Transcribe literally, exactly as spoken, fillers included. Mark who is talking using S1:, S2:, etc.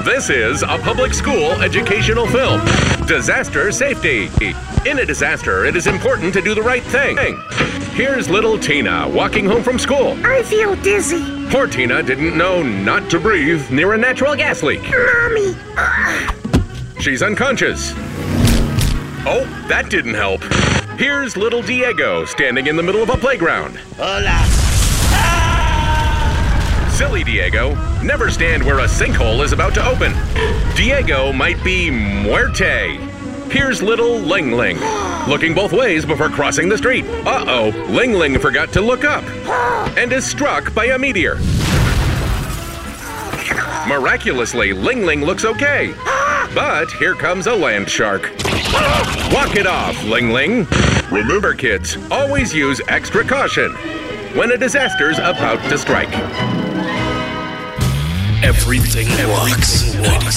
S1: This is a public school educational film. Disaster safety. In a disaster, it is important to do the right thing. Here's little Tina walking home from school.
S2: I feel dizzy.
S1: Poor Tina didn't know not to breathe near a natural gas leak.
S2: Mommy.
S1: She's unconscious. Oh, that didn't help. Here's little Diego standing in the middle of a playground.
S3: Hola.
S1: Silly Diego, never stand where a sinkhole is about to open. Diego might be muerte. Here's little Ling Ling, looking both ways before crossing the street. Uh-oh, Ling Ling forgot to look up and is struck by a meteor. Miraculously, Ling Ling looks okay, but here comes a land shark. Walk it off, Ling Ling. Remember, kids, always use extra caution when a disaster's about to strike.
S4: Everything Walks.